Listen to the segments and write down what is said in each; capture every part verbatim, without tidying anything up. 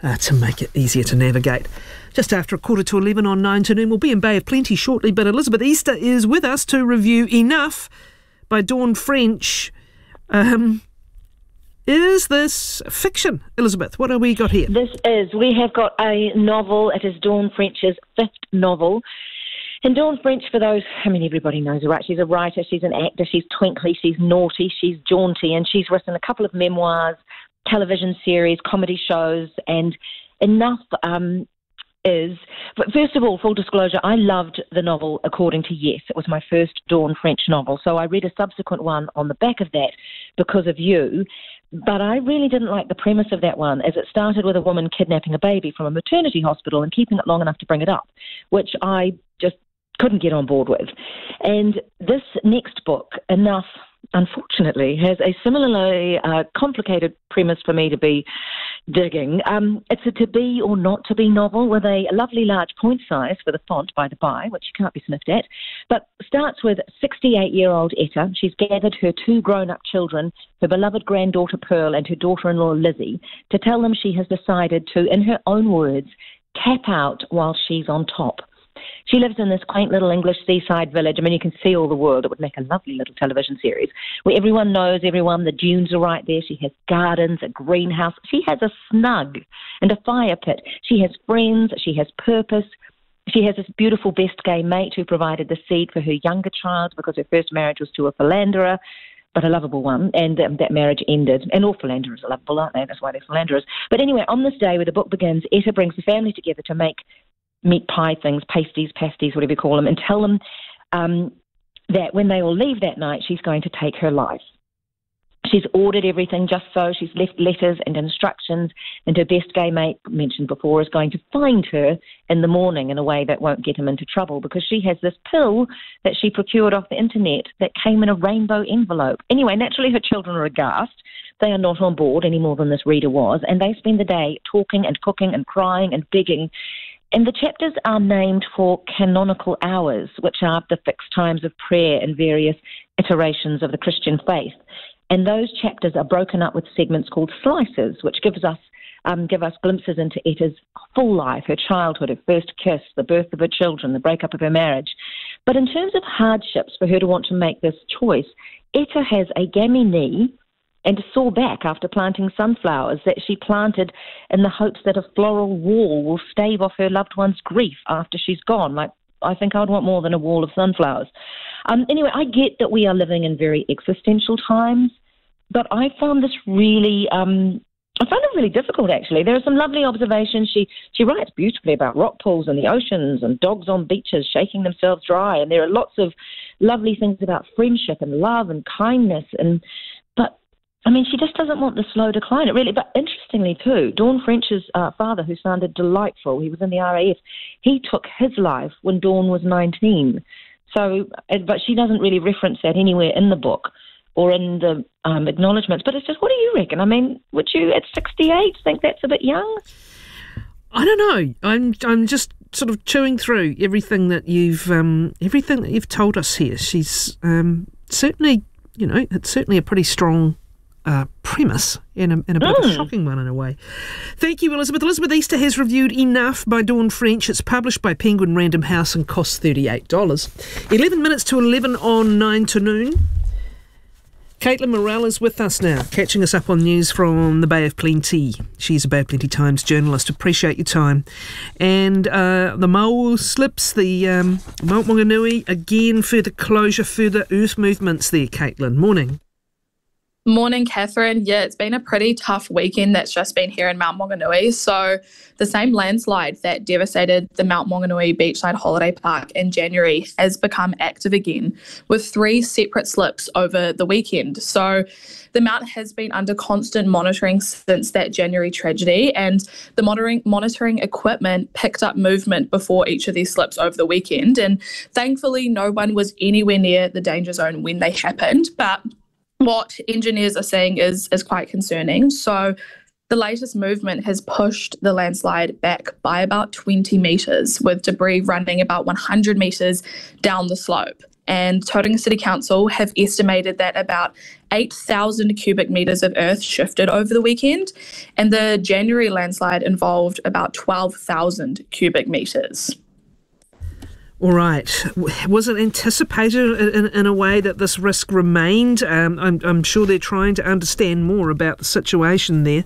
uh, to make it easier to navigate. Just after a quarter to eleven on nine to noon, we'll be in Bay of Plenty shortly, but Elizabeth Easter is with us to review Enough by Dawn French. Um, is this fiction, Elizabeth? What have we got here? This is. We have got a novel. It is Dawn French's fifth novel. And Dawn French, for those, I mean, everybody knows her, right? She's a writer, she's an actor, she's twinkly, she's naughty, she's jaunty, and she's written a couple of memoirs, television series, comedy shows, and Enough um, is... But first of all, full disclosure, I loved the novel According to Yes. It was my first Dawn French novel, so I read a subsequent one on the back of that because of you. But I really didn't like the premise of that one, as it started with a woman kidnapping a baby from a maternity hospital and keeping it long enough to bring it up, which I just couldn't get on board with. And this next book, Enough, unfortunately, has a similarly uh, complicated premise for me to be digging. Um, it's a to-be or not-to-be novel with a lovely large point size for the font, by the by, which you can't be sniffed at, but starts with sixty-eight-year-old Etta. She's gathered her two grown-up children, her beloved granddaughter Pearl and her daughter-in-law Lizzie, to tell them she has decided to, in her own words, cap out while she's on top. She lives in this quaint little English seaside village. I mean, you can see all the world. It would make a lovely little television series where everyone knows everyone. The dunes are right there. She has gardens, a greenhouse. She has a snug and a fire pit. She has friends. She has purpose. She has this beautiful best gay mate who provided the seed for her younger child because her first marriage was to a philanderer, but a lovable one, and um, that marriage ended. And all philanderers are lovable, aren't they? That's why they're philanderers. But anyway, on this day where the book begins, Etta brings the family together to make meat pie things, pasties, pasties, whatever you call them, and tell them um, that when they all leave that night, she's going to take her life. She's ordered everything just so. She's left letters and instructions, and her best gay mate, mentioned before, is going to find her in the morning in a way that won't get him into trouble, because she has this pill that she procured off the internet that came in a rainbow envelope. Anyway, naturally her children are aghast. They are not on board any more than this reader was, and they spend the day talking and cooking and crying and begging. And the chapters are named for canonical hours, which are the fixed times of prayer in various iterations of the Christian faith. And those chapters are broken up with segments called slices, which gives us um, give us glimpses into Etta's full life, her childhood, her first kiss, the birth of her children, the breakup of her marriage. But in terms of hardships for her to want to make this choice, Etta has a gammy knee and a sore back after planting sunflowers that she planted in the hopes that a floral wall will stave off her loved one's grief after she's gone. Like, I think I'd want more than a wall of sunflowers. Um, anyway, I get that we are living in very existential times, but I found this really, um, I found it really difficult, actually. There are some lovely observations. She she writes beautifully about rock pools and the oceans and dogs on beaches shaking themselves dry, and there are lots of lovely things about friendship and love and kindness, and but I mean, she just doesn't want the slow decline. It really, but interestingly too, Dawn French's uh, father, who sounded delightful, he was in the R A F, he took his life when Dawn was nineteen. So, but she doesn't really reference that anywhere in the book or in the um, acknowledgements. But it's just, what do you reckon? I mean, would you at sixty-eight think that's a bit young? I don't know. I'm I'm just sort of chewing through everything that you've um, everything that you've told us here. She's um, certainly, you know, it's certainly a pretty strong Uh, premise and a, and a bit mm. of a shocking one in a way. Thank you, Elizabeth. Elizabeth Easter has reviewed Enough by Dawn French. It's published by Penguin Random House and costs thirty-eight dollars. eleven minutes to eleven on nine to noon. Caitlin Morell is with us now, catching us up on news from the Bay of Plenty. She's a Bay of Plenty Times journalist. Appreciate your time. And uh, the Mau slips, the um, Mount Maunganui, again, further closure, further earth movements there, Caitlin. Morning. Morning, Catherine. Yeah, it's been a pretty tough weekend that's just been here in Mount Maunganui. So the same landslide that devastated the Mount Maunganui Beachside Holiday Park in January has become active again with three separate slips over the weekend. So the mount has been under constant monitoring since that January tragedy, and the monitoring monitoring equipment picked up movement before each of these slips over the weekend. And thankfully, no one was anywhere near the danger zone when they happened. But what engineers are saying is is quite concerning. So the latest movement has pushed the landslide back by about twenty metres, with debris running about one hundred metres down the slope. and Tauranga City Council have estimated that about eight thousand cubic metres of earth shifted over the weekend, and the January landslide involved about twelve thousand cubic metres. All right. Was it anticipated in, in a way that this risk remained? Um, I'm, I'm sure they're trying to understand more about the situation there.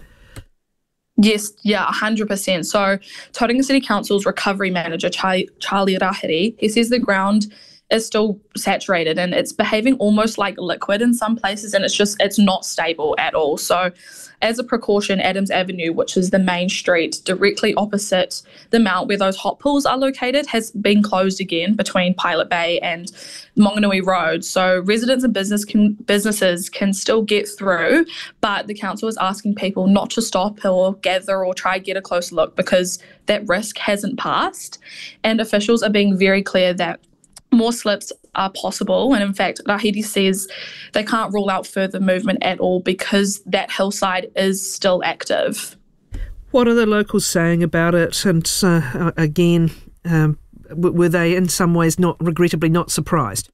Yes, yeah, one hundred percent. So Tauranga City Council's recovery manager, Charlie, Charlie Rahiri, he says the ground is still saturated and it's behaving almost like liquid in some places, and it's just, it's not stable at all. So as a precaution, Adams Avenue, which is the main street directly opposite the mount where those hot pools are located, has been closed again between Pilot Bay and Monganui Road. So residents and business can, businesses can still get through, but the council is asking people not to stop or gather or try get a close look because that risk hasn't passed. And officials are being very clear that more slips are possible, and in fact Rahiri says they can't rule out further movement at all because that hillside is still active. What are the locals saying about it? And uh, again, um, were they in some ways not, regrettably not surprised?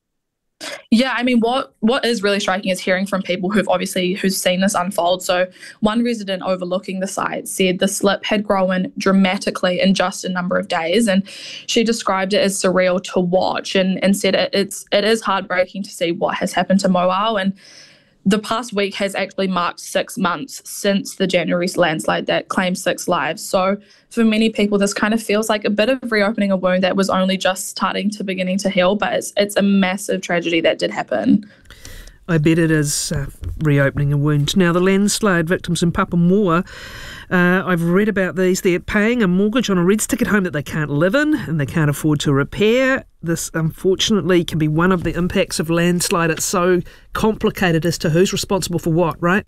Yeah, I mean, what what is really striking is hearing from people who've obviously who've seen this unfold. So one resident overlooking the site said the slip had grown dramatically in just a number of days, and she described it as surreal to watch, and, and said it, it's it is heartbreaking to see what has happened to Moao. And the past week has actually marked six months since the January landslide that claimed six lives. So for many people, this kind of feels like a bit of reopening a wound that was only just starting to beginning to heal, but it's, it's a massive tragedy that did happen. I bet it is uh, reopening a wound. Now, the landslide victims in Papamoa, uh, I've read about these. They're paying a mortgage on a red ticket home that they can't live in and they can't afford to repair. This, unfortunately, can be one of the impacts of landslide. It's so complicated as to who's responsible for what, right?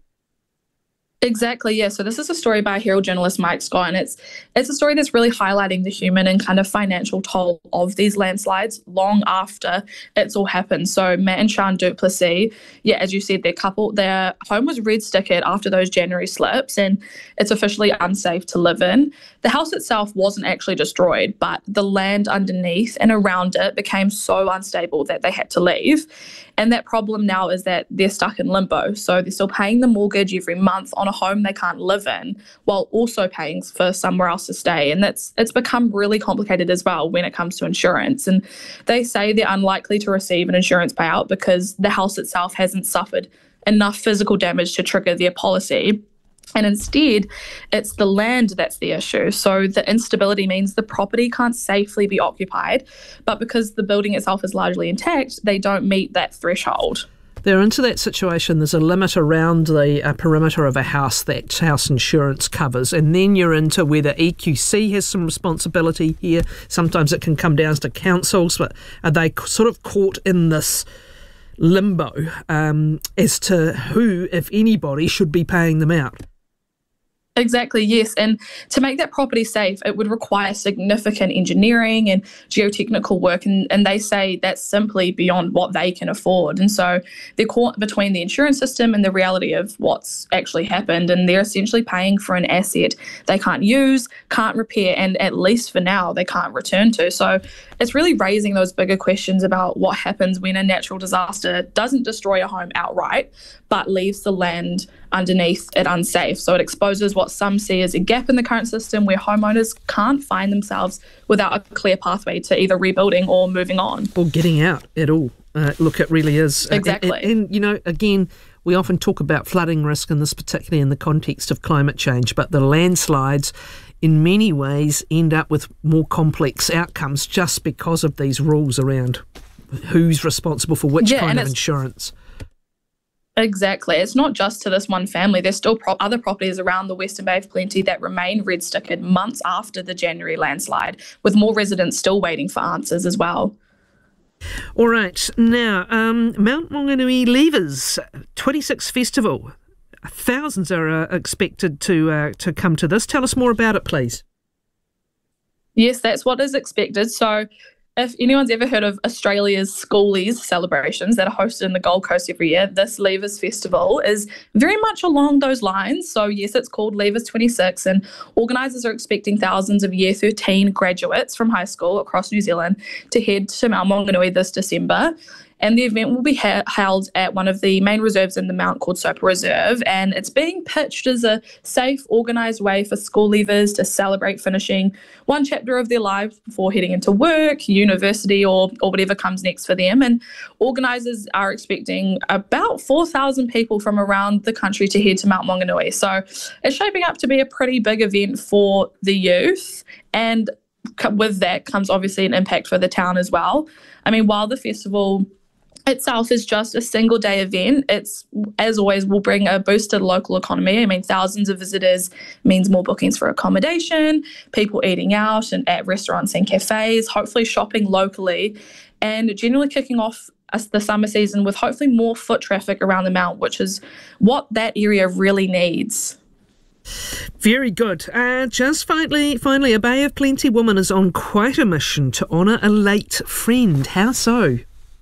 Exactly, yeah. So this is a story by Herald journalist Mike Scott, and it's it's a story that's really highlighting the human and kind of financial toll of these landslides long after it's all happened. So Matt and Sean Duplessis, yeah, as you said, their couple, their home was red stickered after those January slips, and it's officially unsafe to live in. The house itself wasn't actually destroyed, but the land underneath and around it became so unstable that they had to leave. And that problem now is that they're stuck in limbo. So they're still paying the mortgage every month on a home they can't live in while also paying for somewhere else to stay. And that's it's become really complicated as well when it comes to insurance. And they say they're unlikely to receive an insurance payout because the house itself hasn't suffered enough physical damage to trigger their policy. And instead, it's the land that's the issue. So the instability means the property can't safely be occupied, but because the building itself is largely intact, they don't meet that threshold. They're into that situation. There's a limit around the uh, perimeter of a house that house insurance covers, and then you're into whether E Q C has some responsibility here. Sometimes it can come down to councils, but are they sort of caught in this limbo um, as to who, if anybody, should be paying them out? Exactly, yes. And to make that property safe, it would require significant engineering and geotechnical work. And, and they say that's simply beyond what they can afford. And so they're caught between the insurance system and the reality of what's actually happened. And they're essentially paying for an asset they can't use, can't repair, and at least for now, they can't return to. So it's really raising those bigger questions about what happens when a natural disaster doesn't destroy a home outright, but leaves the land underneath it unsafe. So it exposes what some see as a gap in the current system where homeowners can't find themselves without a clear pathway to either rebuilding or moving on. Or getting out at all. Uh, look, it really is. Exactly. Uh, and, and, you know, again, we often talk about flooding risk, and this particularly in the context of climate change, but the landslides in many ways end up with more complex outcomes just because of these rules around who's responsible for which yeah, kind of insurance. Exactly. It's not just to this one family. There's still pro- other properties around the Western Bay of Plenty that remain red stickered months after the January landslide, with more residents still waiting for answers as well. All right. Now, um, Mount Maunganui Levers twenty-sixth Festival. Thousands are uh, expected to uh, to come to this. Tell us more about it, please. Yes, that's what is expected. So if anyone's ever heard of Australia's Schoolies celebrations that are hosted in the Gold Coast every year, this Leavers Festival is very much along those lines. So yes, it's called Leavers twenty-six, and organisers are expecting thousands of year thirteen graduates from high school across New Zealand to head to Mount Maunganui this December. And the event will be ha- held at one of the main reserves in the Mount called Soper Reserve, and it's being pitched as a safe, organised way for school leavers to celebrate finishing one chapter of their lives before heading into work, university, or, or whatever comes next for them. And organisers are expecting about four thousand people from around the country to head to Mount Maunganui. So it's shaping up to be a pretty big event for the youth, and with that comes obviously an impact for the town as well. I mean, while the festival itself is just a single day event, it's, as always, will bring a boost to the local economy. I mean, thousands of visitors means more bookings for accommodation, people eating out and at restaurants and cafes, hopefully shopping locally, and generally kicking off the summer season with hopefully more foot traffic around the Mount, which is what that area really needs. Very good. Uh, just finally, finally, a Bay of Plenty woman is on quite a mission to honour a late friend. How so?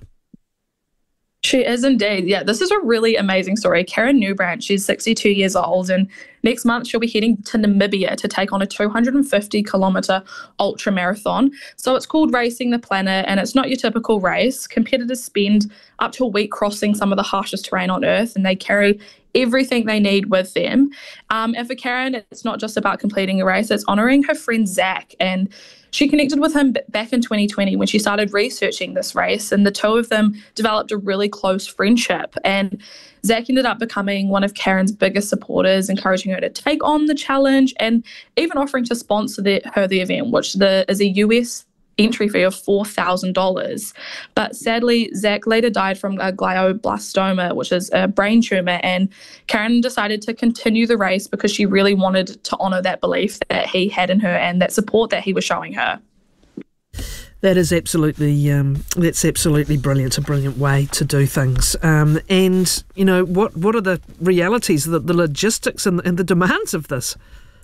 She is indeed. Yeah, this is a really amazing story. Karen Newbrandt, she's sixty-two years old, and next month she'll be heading to Namibia to take on a two hundred fifty kilometre ultra marathon. So it's called Racing the Planet, and it's not your typical race. Competitors spend up to a week crossing some of the harshest terrain on Earth, and they carry everything they need with them. Um, and for Karen, it's not just about completing a race, it's honouring her friend Zach. And she connected with him back in twenty twenty when she started researching this race, and the two of them developed a really close friendship. And Zach ended up becoming one of Karen's biggest supporters, encouraging her to take on the challenge and even offering to sponsor the, her the event, which the, is a U S entry fee of four thousand dollars. But sadly, Zach later died from a glioblastoma, which is a brain tumour, and Karen decided to continue the race because she really wanted to honour that belief that he had in her and that support that he was showing her. That is absolutely, um, that's absolutely brilliant, a brilliant way to do things. Um, and, you know, what, what are the realities, the, the logistics and, and the demands of this?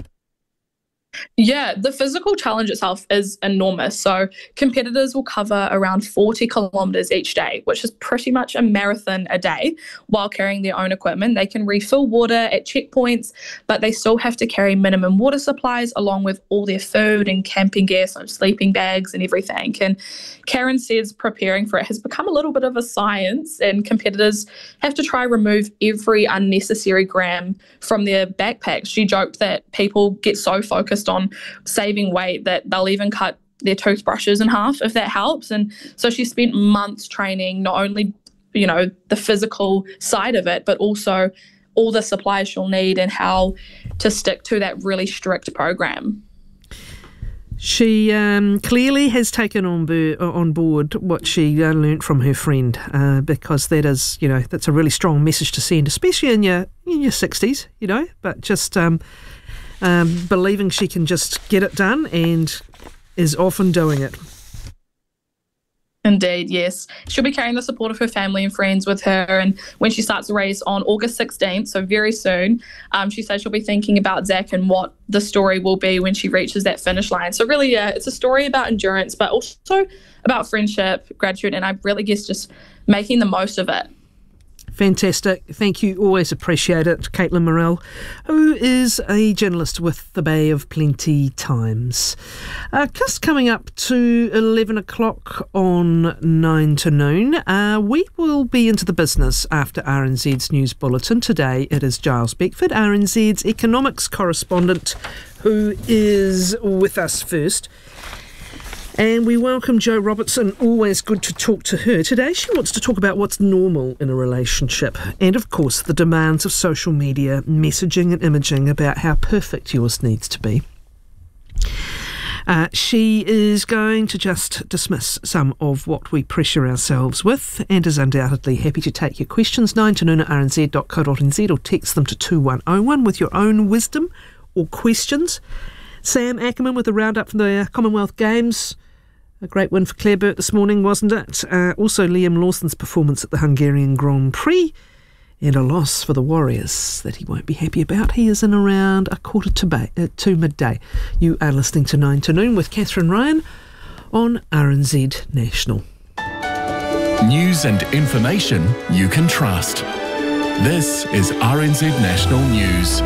Yeah, the physical challenge itself is enormous. So competitors will cover around forty kilometres each day, which is pretty much a marathon a day, while carrying their own equipment. They can refill water at checkpoints, but they still have to carry minimum water supplies along with all their food and camping gear, so sleeping bags and everything. And Karen says preparing for it has become a little bit of a science, and competitors have to try remove every unnecessary gram from their backpacks. She joked that people get so focused on saving weight that they'll even cut their toothbrushes in half if that helps. And so she spent months training not only, you know, the physical side of it, but also all the supplies she'll need and how to stick to that really strict program. She um, clearly has taken on, bo- on board what she uh, learnt from her friend, uh, because that is, you know, that's a really strong message to send, especially in your in your sixties, you know, but just um, um, believing she can just get it done and is often doing it. Indeed, yes. She'll be carrying the support of her family and friends with her, and when she starts the race on August sixteenth, so very soon, um, she says she'll be thinking about Zach and what the story will be when she reaches that finish line. So really, yeah, it's a story about endurance, but also about friendship, gratitude, and I really guess just making the most of it. Fantastic. Thank you. Always appreciate it. Caitlin Morell, who is a journalist with the Bay of Plenty Times. Uh, just coming up to eleven o'clock on nine to noon, uh, we will be into the business after R N Z's news bulletin. Today it is Giles Beckford, R N Z's economics correspondent, who is with us first. And we welcome Jo Robertson. Always good to talk to her. Today she wants to talk about what's normal in a relationship and, of course, the demands of social media, messaging and imaging about how perfect yours needs to be. Uh, she is going to just dismiss some of what we pressure ourselves with and is undoubtedly happy to take your questions. nine to noon at r n z dot co dot n z or text them to two one oh one with your own wisdom or questions. Sam Ackerman with a roundup from the Commonwealth Games. A great win for Claire Burt this morning, wasn't it? Uh, also Liam Lawson's performance at the Hungarian Grand Prix, and a loss for the Warriors that he won't be happy about. He is in around a quarter to, ba- uh, to midday. You are listening to nine to noon with Catherine Ryan on R N Z National. News and information you can trust. This is R N Z National News.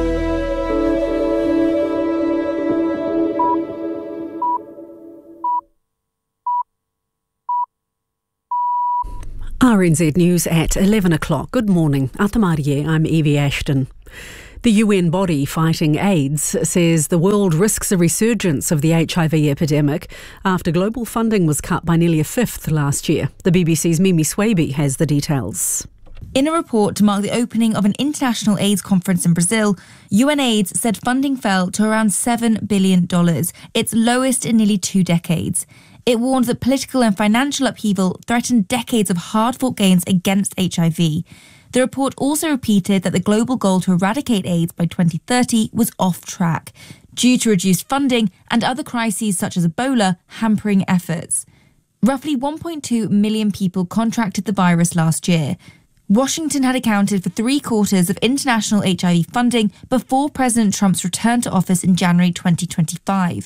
R N Z News at eleven o'clock. Good morning. Atamarie, I'm Evie Ashton. The U N body fighting AIDS says the world risks a resurgence of the H I V epidemic after global funding was cut by nearly a fifth last year. The B B C's Mimi Swaby has the details. In a report to mark the opening of an international AIDS conference in Brazil, UNAIDS said funding fell to around seven billion dollars, its lowest in nearly two decades. It warned that political and financial upheaval threatened decades of hard-fought gains against H I V. The report also repeated that the global goal to eradicate AIDS by twenty thirty was off track, due to reduced funding and other crises such as Ebola hampering efforts. Roughly one point two million people contracted the virus last year. Washington had accounted for three quarters of international H I V funding before President Trump's return to office in January twenty twenty-five.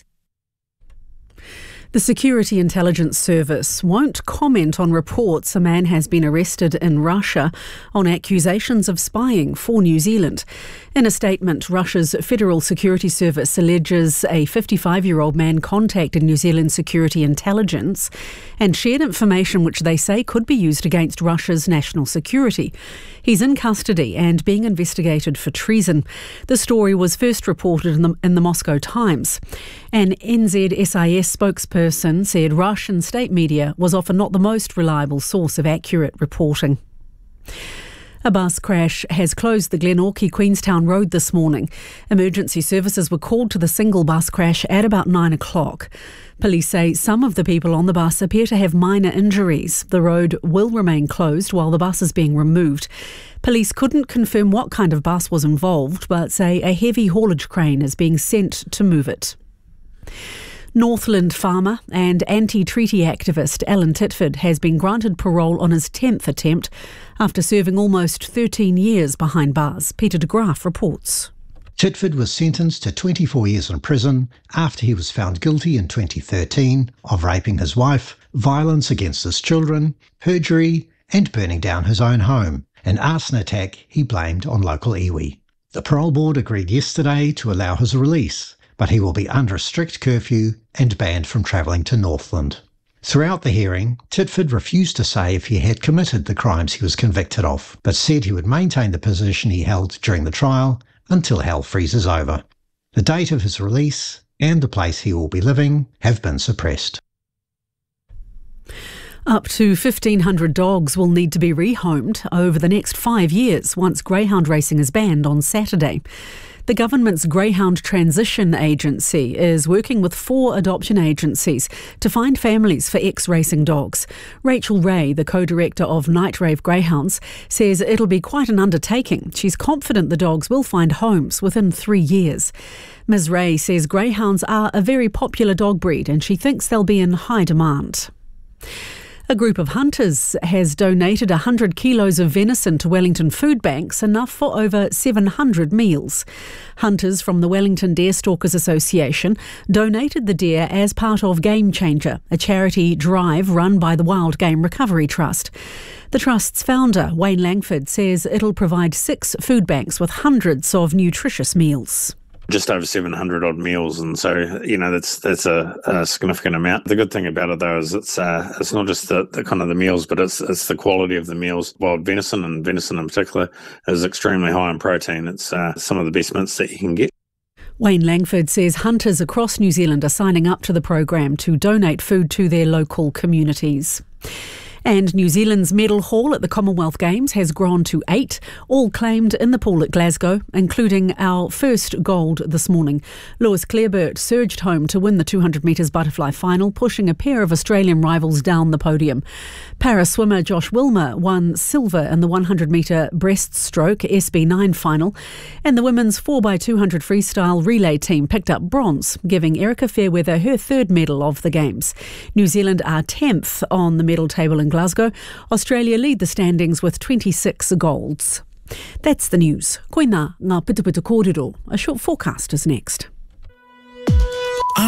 The Security Intelligence Service won't comment on reports a man has been arrested in Russia on accusations of spying for New Zealand. In a statement, Russia's Federal Security Service alleges a fifty-five-year-old man contacted New Zealand Security Intelligence and shared information which they say could be used against Russia's national security. He's in custody and being investigated for treason. The story was first reported in the, in the Moscow Times. An N Z S I S spokesperson said Russian state media was often not the most reliable source of accurate reporting. A bus crash has closed the Glenorchy Queenstown Road this morning. Emergency services were called to the single bus crash at about nine o'clock. Police say some of the people on the bus appear to have minor injuries. The road will remain closed while the bus is being removed. Police couldn't confirm what kind of bus was involved, but say a heavy haulage crane is being sent to move it. Northland farmer and anti-treaty activist Alan Titford has been granted parole on his tenth attempt after serving almost thirteen years behind bars. Peter de Graaf reports. Titford was sentenced to twenty-four years in prison after he was found guilty in twenty thirteen of raping his wife, violence against his children, perjury and burning down his own home, an arson attack he blamed on local iwi. The parole board agreed yesterday to allow his release, but he will be under a strict curfew and banned from travelling to Northland. Throughout the hearing, Titford refused to say if he had committed the crimes he was convicted of, but said he would maintain the position he held during the trial until hell freezes over. The date of his release and the place he will be living have been suppressed. Up to fifteen hundred dogs will need to be rehomed over the next five years once greyhound racing is banned on Saturday. The government's Greyhound Transition Agency is working with four adoption agencies to find families for ex-racing dogs. Rachel Ray, the co-director of Night Rave Greyhounds, says it'll be quite an undertaking. She's confident the dogs will find homes within three years. Miz Ray says greyhounds are a very popular dog breed and she thinks they'll be in high demand. A group of hunters has donated one hundred kilos of venison to Wellington food banks, enough for over seven hundred meals. Hunters from the Wellington Deerstalkers Association donated the deer as part of Game Changer, a charity drive run by the Wild Game Recovery Trust. The Trust's founder, Wayne Langford, says it'll provide six food banks with hundreds of nutritious meals. Just over seven hundred odd meals, and so you know that's that's a, a significant amount. The good thing about it though is it's uh, it's not just the, the kind of the meals, but it's it's the quality of the meals. Wild venison, and venison in particular, is extremely high in protein. It's uh, some of the best mince that you can get. Wayne Langford says hunters across New Zealand are signing up to the program to donate food to their local communities. And New Zealand's medal haul at the Commonwealth Games has grown to eight, all claimed in the pool at Glasgow, including our first gold this morning. Lewis Clareburt surged home to win the two hundred metres butterfly final, pushing a pair of Australian rivals down the podium. Para-swimmer Josh Wilmer won silver in the one hundred metre breaststroke S B nine final, and the women's four by two hundred freestyle relay team picked up bronze, giving Erica Fairweather her third medal of the Games. New Zealand are tenth on the medal table in Glasgow. Australia lead the standings with twenty-six golds. That's the news. Koina ngā pitupitu kōrero. A short forecast is next. R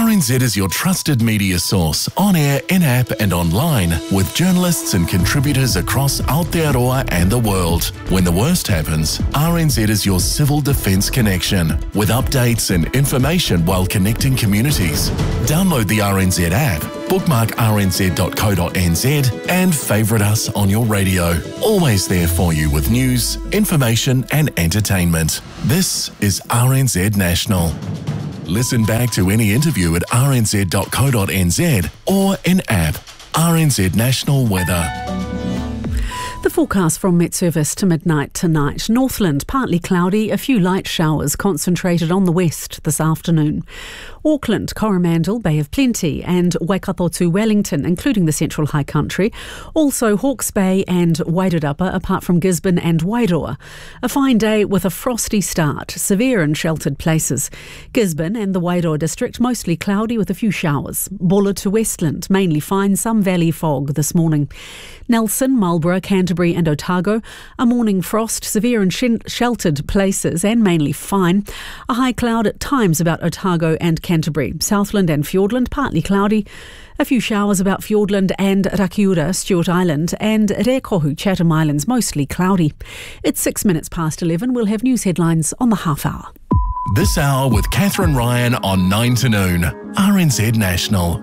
R N Z is your trusted media source, on air, in-app and online, with journalists and contributors across Aotearoa and the world. When the worst happens, R N Z is your civil defence connection, with updates and information while connecting communities. Download the R N Z app, bookmark r n z dot co dot n z and favourite us on your radio. Always there for you with news, information and entertainment. This is R N Z National. Listen back to any interview at r n z dot co dot n z or in app. R N Z National Weather. The forecast from Met Service to midnight tonight. Northland, partly cloudy, a few light showers concentrated on the west this afternoon. Auckland, Coromandel, Bay of Plenty and Waikato to Wellington, including the Central High Country. Also Hawke's Bay and Wairarapa, apart from Gisborne and Wairoa. A fine day with a frosty start, severe in sheltered places. Gisborne and the Wairoa district, mostly cloudy with a few showers. Buller to Westland, mainly fine, some valley fog this morning. Nelson, Marlborough, Canterbury and Otago, a morning frost, severe in sh- sheltered places and mainly fine. A high cloud at times about Otago and Canterbury. Southland and Fiordland, partly cloudy. A few showers about Fiordland and Rakiura, Stewart Island, and Rekohu, Chatham Islands, mostly cloudy. It's six minutes past eleven. We'll have news headlines on the half hour. This hour with Catherine Ryan on nine to noon. R N Z National.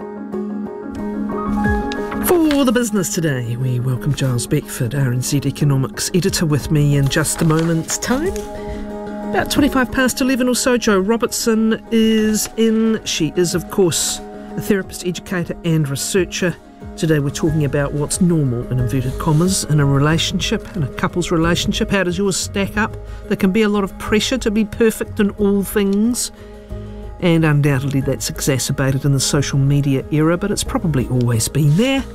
For the business today, we welcome Giles Beckford, R N Z Economics editor, with me in just a moment's time. About twenty-five past eleven or so, Jo Robertson is in. She is, of course, a therapist, educator and researcher. Today we're talking about what's normal, in inverted commas, in a relationship, in a couple's relationship. How does yours stack up? There can be a lot of pressure to be perfect in all things. And undoubtedly that's exacerbated in the social media era, but it's probably always been there.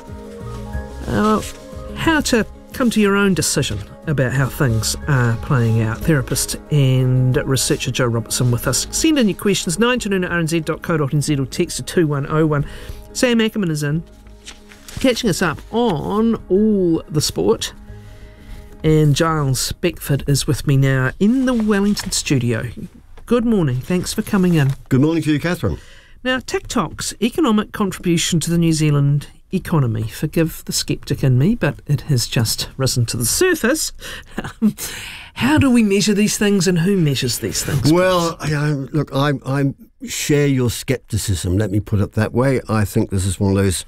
Uh, how to come to your own decision about how things are playing out. Therapist and researcher Jo Robertson with us. Send in your questions, nine to noon at r n z dot co dot n z or text to two one oh one. Sam Ackerman is in, catching us up on all the sport. And Giles Beckford is with me now in the Wellington studio. Good morning. Thanks for coming in. Good morning to you, Catherine. Now, TikTok's economic contribution to the New Zealand economy. Forgive the sceptic in me, but it has just risen to the surface. How do we measure these things and who measures these things? Well, I, look, I, I share your scepticism, let me put it that way. I think this is one of those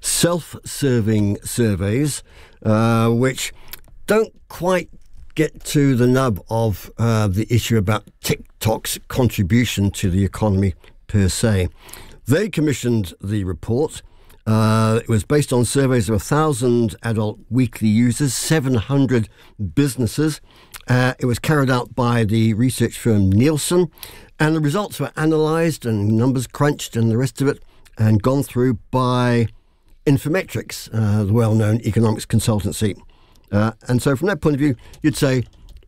self-serving surveys uh, which don't quite get to the nub of uh, the issue about TikTok's contribution to the economy per se. They commissioned the report. Uh, it was based on surveys of one thousand adult weekly users, seven hundred businesses. Uh, it was carried out by the research firm Nielsen, and the results were analysed and numbers crunched and the rest of it, and gone through by Infometrics, uh, the well-known economics consultancy. Uh, and so from that point of view, you'd say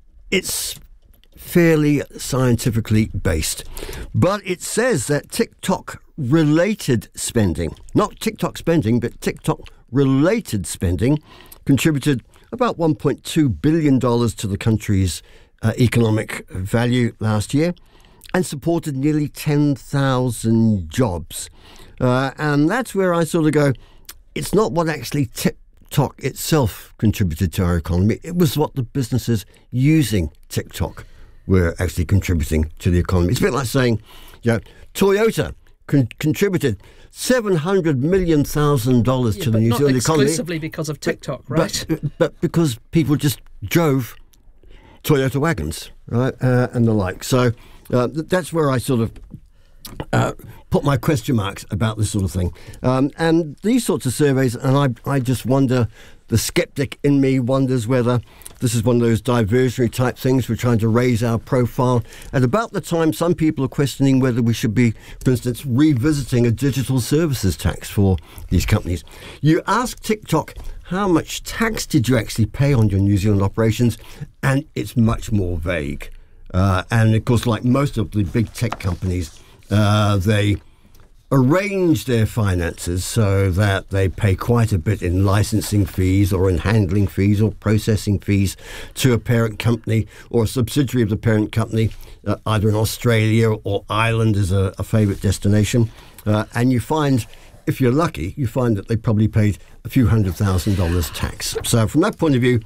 it's fairly scientifically based. But it says that TikTok-related spending, not TikTok spending, but TikTok-related spending, contributed about one point two billion dollars to the country's uh, economic value last year and supported nearly ten thousand jobs. Uh, and that's where I sort of go, it's not what actually TikTok itself contributed to our economy. It was what the businesses using TikTok were actually contributing to the economy. It's a bit like saying, you know, Toyota con- contributed seven hundred million thousand dollars yeah, to the New Zealand economy. Exclusively because of TikTok, right? But, but because people just drove Toyota wagons, right, uh, and the like. So uh, that's where I sort of uh, put my question marks about this sort of thing. Um, and these sorts of surveys, and I, I just wonder, the skeptic in me wonders whether this is one of those diversionary type things. We're trying to raise our profile. At about the time, some people are questioning whether we should be, for instance, revisiting a digital services tax for these companies. You ask TikTok, how much tax did you actually pay on your New Zealand operations? And it's much more vague. Uh, and of course, like most of the big tech companies, uh, they arrange their finances so that they pay quite a bit in licensing fees or in handling fees or processing fees to a parent company or a subsidiary of the parent company, uh, either in Australia or Ireland is a, a favourite destination. Uh, and you find, if you're lucky, you find that they probably paid a few hundred thousand dollars tax. So from that point of view,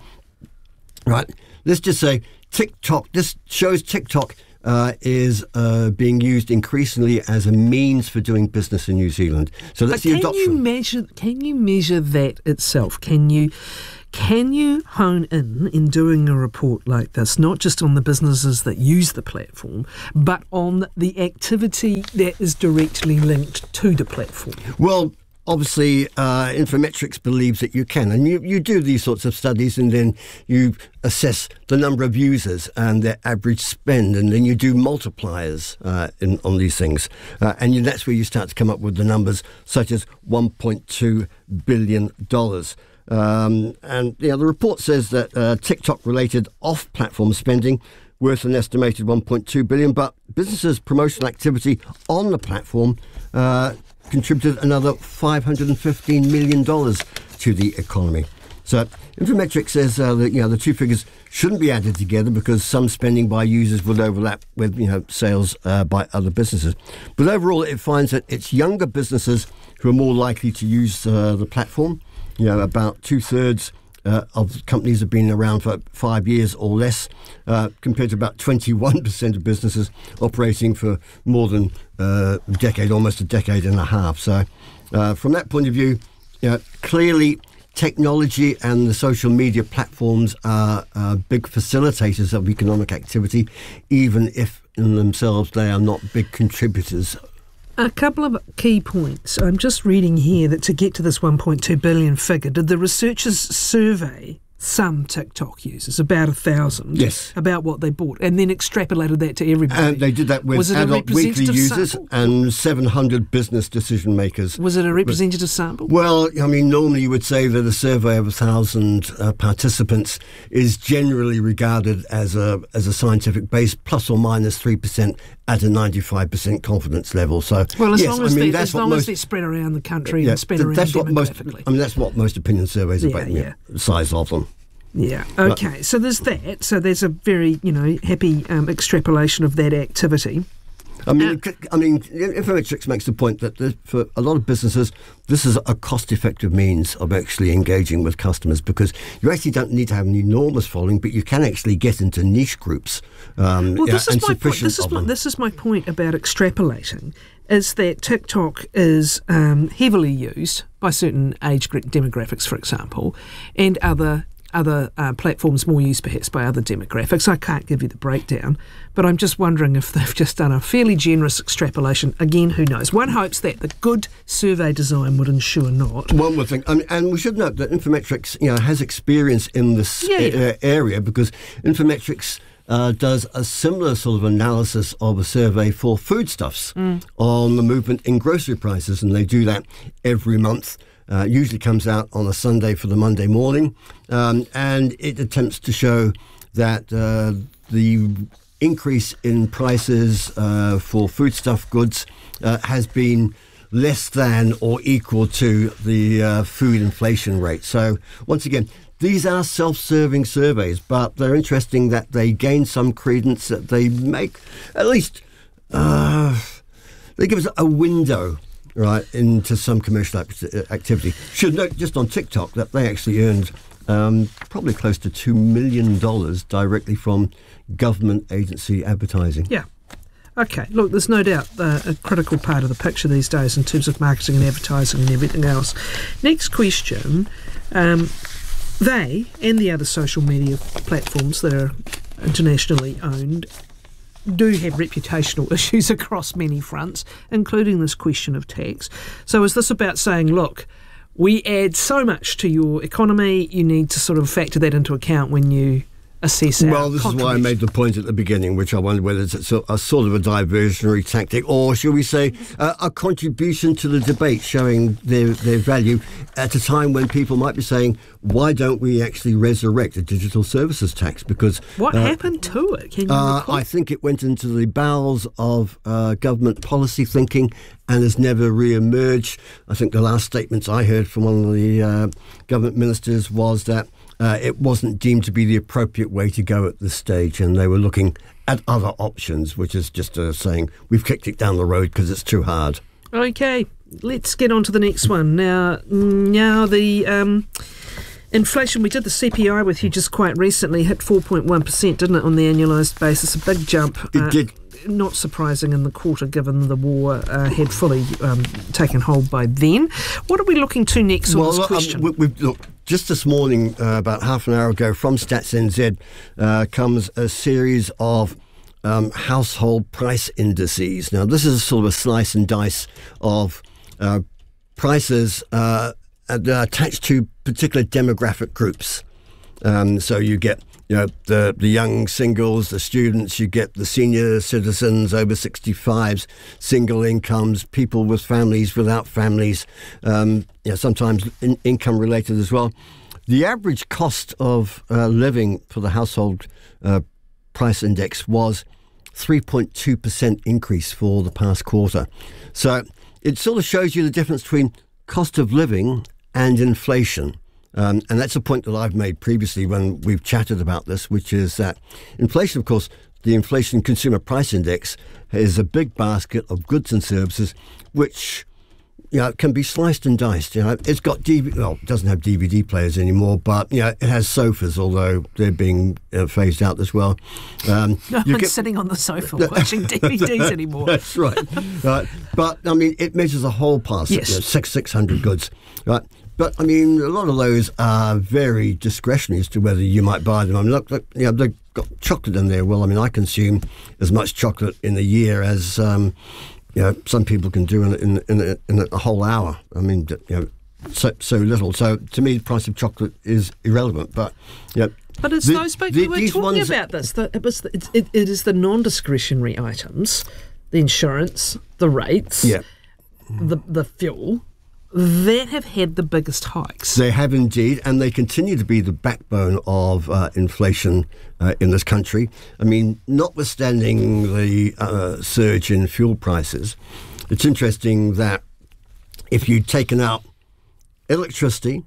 right, let's just say TikTok, this shows TikTok Uh, is uh, being used increasingly as a means for doing business in New Zealand. So that's but the can adoption. You measure, can you measure that itself? Can you can you hone in in doing a report like this, not just on the businesses that use the platform, but on the activity that is directly linked to the platform? Well, obviously, uh, Infometrics believes that you can. And you, you do these sorts of studies and then you assess the number of users and their average spend, and then you do multipliers uh, in, on these things. Uh, and you, that's where you start to come up with the numbers such as one point two billion dollars. Um, and you know, the report says that uh, TikTok-related off-platform spending worth an estimated one point two billion dollars, but businesses' promotional activity on the platform uh, contributed another five hundred fifteen million dollars to the economy. So Infometrics says uh, that you know the two figures shouldn't be added together because some spending by users would overlap with you know sales uh, by other businesses. But overall, it finds that it's younger businesses who are more likely to use uh, the platform. You know, about two thirds uh, of companies have been around for five years or less, uh, compared to about twenty-one percent of businesses operating for more than uh, a decade, almost a decade and a half. So, uh, from that point of view, you know, clearly technology and the social media platforms are uh, big facilitators of economic activity, even if in themselves they are not big contributors. A couple of key points. I'm just reading here that to get to this one point two billion figure, did the researchers survey some TikTok users, about a thousand, yes, about what they bought, and then extrapolated that to everybody? And they did that with adult weekly users sample? and seven hundred business decision makers. Was it a representative sample? Well, I mean, normally you would say that a survey of a thousand uh, participants is generally regarded as a as a scientific base, plus or minus three percent at a ninety-five percent confidence level. So, well, as yes, long as, I mean, they, that's as, what long most, as they're spread around the country yeah, and spread th- around that's what most. demographically. I mean, that's what most opinion surveys are yeah, about. Yeah. Yeah, the size of them. Yeah. Okay. But, so there's that. So there's a very, you know, happy um, extrapolation of that activity. I mean, uh, I mean, Infometrics makes the point that the, for a lot of businesses, this is a cost-effective means of actually engaging with customers because you actually don't need to have an enormous following, but you can actually get into niche groups. Um, well, this yeah, is and my point. This is my, them. this is my point about extrapolating. Is that TikTok is um, heavily used by certain age demographics, for example, and other other uh, platforms more used perhaps by other demographics. I can't give you the breakdown, but I'm just wondering if they've just done a fairly generous extrapolation. Again, who knows? One hopes that the good survey design would ensure not. One would think, and, and we should note that Infometrics, you know, has experience in this yeah, yeah. A- area because Infometrics Uh, does a similar sort of analysis of a survey for foodstuffs mm. on the movement in grocery prices, and they do that every month. Uh, usually comes out on a Sunday for the Monday morning, um, and it attempts to show that uh, the increase in prices uh, for foodstuff goods uh, has been less than or equal to the uh, food inflation rate. So once again, these are self-serving surveys, but they're interesting that they gain some credence, that they make at least, uh, they give us a window, right, into some commercial activity. Should note just on TikTok that they actually earned um, probably close to two million dollars directly from government agency advertising. Yeah. Okay, look, there's no doubt uh, a critical part of the picture these days in terms of marketing and advertising and everything else. Next question. Um, They and the other social media platforms that are internationally owned do have reputational issues across many fronts, including this question of tax. So is this about saying, look, we add so much to your economy, you need to sort of factor that into account when you assess our Well, this is why I made the point at the beginning, which I wonder whether it's a, a sort of a diversionary tactic, or shall we say uh, a contribution to the debate, showing their, their value at a time when people might be saying, why don't we actually resurrect a digital services tax? Because what uh, happened to it? Can you uh, recall? I think it went into the bowels of uh, government policy thinking and has never re-emerged. I think the last statements I heard from one of the uh, government ministers was that Uh, it wasn't deemed to be the appropriate way to go at this stage, and they were looking at other options, which is just uh, saying we've kicked it down the road because it's too hard. Okay, let's get on to the next one. Now, now the um, inflation, we did the C P I with you just quite recently, hit four point one percent, didn't it, on the annualised basis? A big jump. It uh, did. Not surprising in the quarter, given the war uh, had fully um, taken hold by then. What are we looking to next on well, this look, question? Um, we, we've, look, just this morning, uh, about half an hour ago, from Stats N Z uh, comes a series of um, household price indices. Now, this is sort of a slice and dice of uh, prices uh, that are attached to particular demographic groups. Um, so you get you know, the, the young singles, the students, you get the senior citizens, over sixty-fives, single incomes, people with families, without families, um, you know, sometimes in, income related as well. The average cost of uh, living for the household uh, price index was three point two percent increase for the past quarter. So it sort of shows you the difference between cost of living and inflation. Um, and that's a point that I've made previously when we've chatted about this, which is that inflation, of course, the Inflation Consumer Price Index is a big basket of goods and services which, you know, can be sliced and diced. You know, it's got D V D, well, it doesn't have D V D players anymore, but you know, it has sofas, although they're being uh, phased out as well. Um, no one's get, sitting on the sofa watching D V Ds anymore. That's right. right. But I mean, it measures a whole basket, yes. you know, six six hundred goods, right? But, I mean, a lot of those are very discretionary as to whether you might buy them. I mean, look, look you know, they've got chocolate in there. Well, I mean, I consume as much chocolate in a year as, um, you know, some people can do in, in, in, a, in a whole hour. I mean, you know, so, so little. So, to me, the price of chocolate is irrelevant. But, you know, But it's the, those people the, who were talking about this. The, it, was the, it, it, it is the non-discretionary items, the insurance, the rates, yeah. the the fuel, that have had the biggest hikes. They have indeed, and they continue to be the backbone of uh, inflation uh, in this country. I mean, notwithstanding the uh, surge in fuel prices, it's interesting that if you'd taken out electricity,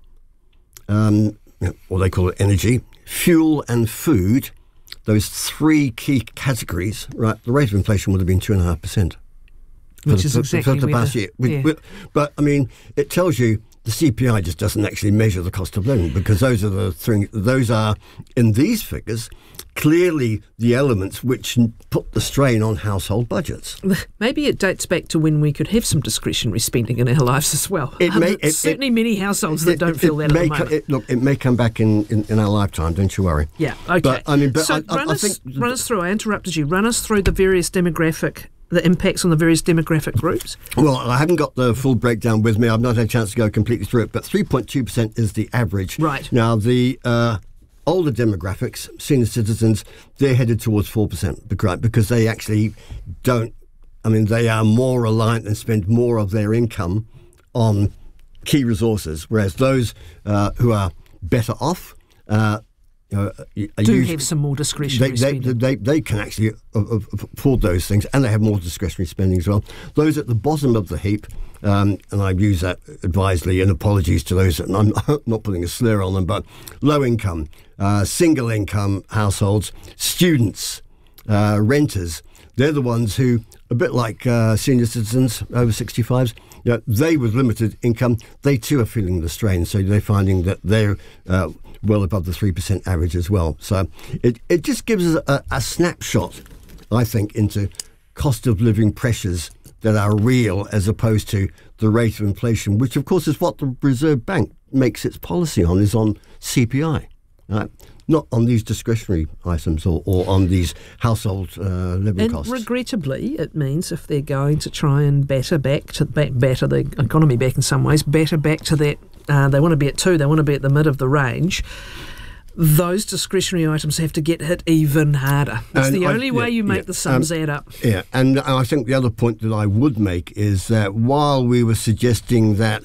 um, or they call it energy, fuel and food, those three key categories, right, the rate of inflation would have been two point five percent. Which for, is for, exactly for the past the, year. We, yeah. we, but, I mean, it tells you the C P I just doesn't actually measure the cost of living, because those are the things, those are, in these figures, clearly the elements which put the strain on household budgets. Maybe it dates back to when we could have some discretionary spending in our lives as well. It um, may, it, certainly it, many households that it, don't it, feel it that may at the co- moment. it, look, it may come back in, in, in our lifetime, don't you worry. Yeah, okay. But, I mean, but so I, I, run, I us, think run us through, I interrupted you, run us through the various demographic the impacts on the various demographic groups? Well, I haven't got the full breakdown with me. I've not had a chance to go completely through it, but three point two percent is the average. Right. Now, the uh, older demographics, senior citizens, they're headed towards four percent because they actually don't, I mean, they are more reliant and spend more of their income on key resources, whereas those uh, who are better off, uh, You know, do usually, have some more discretionary they, they, spending. they, they can actually afford those things, and they have more discretionary spending as well. Those at the bottom of the heap, um, and I use that advisedly, and apologies to those, and I'm not putting a slur on them, but low income, uh, single income households, students, uh, renters, they're the ones who, a bit like uh, senior citizens over sixty-fives, you know, they with limited income, they too are feeling the strain, so they're finding that they're uh, well above the three percent average as well. So it, it just gives us a, a snapshot, I think, into cost of living pressures that are real as opposed to the rate of inflation, which of course is what the Reserve Bank makes its policy on, is on C P I, right? Not on these discretionary items or, or on these household uh, living and costs. Regrettably, it means if they're going to try and batter back to back, batter the economy back in some ways, batter back to that, uh, they want to be at two, they want to be at the mid of the range, those discretionary items have to get hit even harder. It's And the I- only way yeah, you make yeah, the sums um, add up. Yeah, and I think the other point that I would make is that while we were suggesting that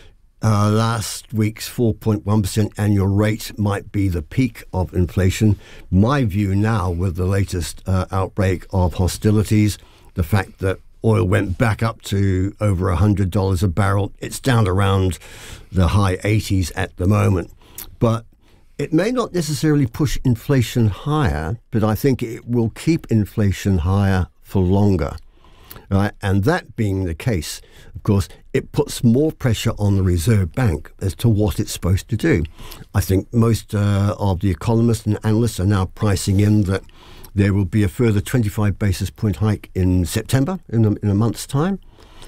uh, last week's four point one percent annual rate might be the peak of inflation, my view now with the latest uh, outbreak of hostilities, the fact that oil went back up to over one hundred dollars a barrel, it's down around the high eighties at the moment. But it may not necessarily push inflation higher, but I think it will keep inflation higher for longer. Right? And that being the case, of course, it puts more pressure on the Reserve Bank as to what it's supposed to do. I think most uh, of the economists and analysts are now pricing in that there will be a further twenty-five basis point hike in September, in a, in a month's time.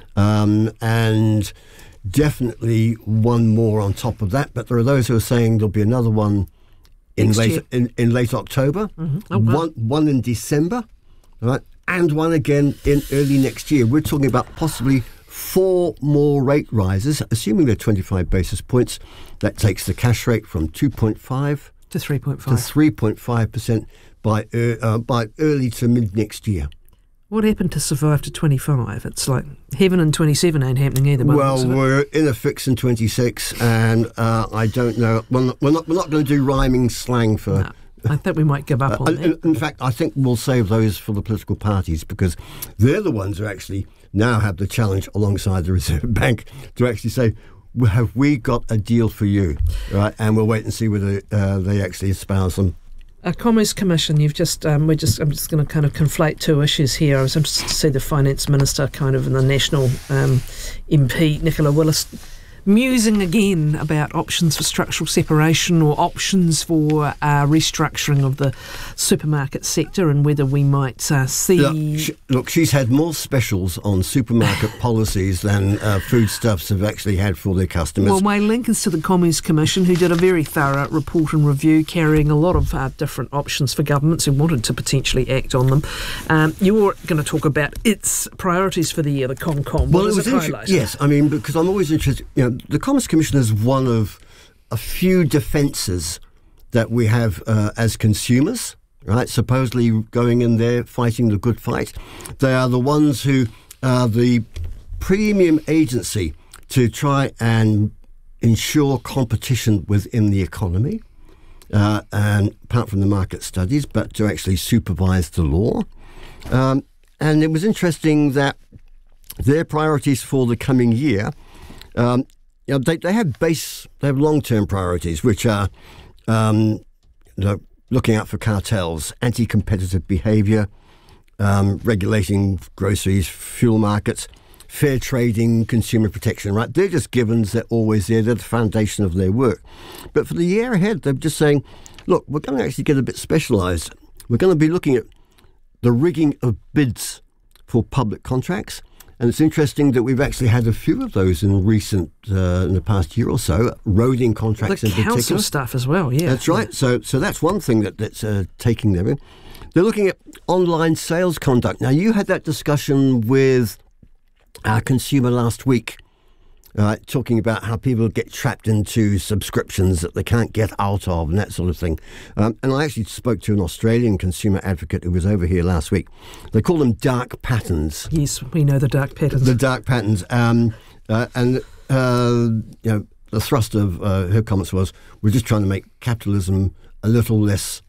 Um, and definitely one more on top of that, but there are those who are saying there'll be another one in Next late year. in, in late October, Mhm. Oh, wow. one one in December, right, and one again in early next year. We're talking about possibly four more rate rises, assuming they're twenty-five basis points. That takes the cash rate from two point five To three point to five. three point five percent by uh, uh, by early to mid next year. What happened to survive to twenty-five? It's like heaven and twenty-seven ain't happening either. by the looks Well, of it. we're in a fix in twenty-six, and uh, I don't know. We're not, we're not, we're not going to do rhyming slang for. No, I think we might give up Uh, on in, that. in fact, I think we'll save those for the political parties because they're the ones who actually now have the challenge alongside the Reserve Bank to actually say, "Well, have we got a deal for you?" Right, and we'll wait and see whether uh, they actually espouse them. A Commerce Commission, you've just, um, we're just, I'm just going to kind of conflate two issues here. I was interested to see the Finance Minister kind of and the National um, M P, Nicola Willis, musing again about options for structural separation or options for uh, restructuring of the supermarket sector and whether we might uh, see... Look, sh- look, she's had more specials on supermarket policies than uh, foodstuffs have actually had for their customers. Well, my link is to the Commerce Commission, who did a very thorough report and review, carrying a lot of uh, different options for governments who wanted to potentially act on them. Um, you're going to talk about its priorities for the year, the ComCom. What Well, it does was it inter- highlight? yes. I mean, because I'm always interested. You know, the Commerce Commission is one of a few defences that we have uh, as consumers. Right, supposedly going in there fighting the good fight. They are the ones who are the premium agency to try and ensure competition within the economy, uh, and apart from the market studies, but to actually supervise the law. Um, and it was interesting that their priorities for the coming year, um, you know, they, they have base, they have long-term priorities, which are, um, you know, looking out for cartels, anti-competitive behaviour, um, regulating groceries, fuel markets, fair trading, consumer protection, right? They're just givens, they're always there, they're the foundation of their work. But for the year ahead, they're just saying, look, we're going to actually get a bit specialised. We're going to be looking at the rigging of bids for public contracts. And it's interesting that we've actually had a few of those in recent, uh, in the past year or so, roading contracts The in council particular. stuff as well, yeah. That's right. So, so that's one thing that, that's uh, taking them in. They're looking at online sales conduct. Now, you had that discussion with our consumer last week, uh, talking about how people get trapped into subscriptions that they can't get out of and that sort of thing. Um, and I actually spoke to an Australian consumer advocate who was over here last week. They call them dark patterns. Yes, we know the dark patterns. The dark patterns. Um, uh, and, uh, you know, the thrust of uh, her comments was, we're just trying to make capitalism a little less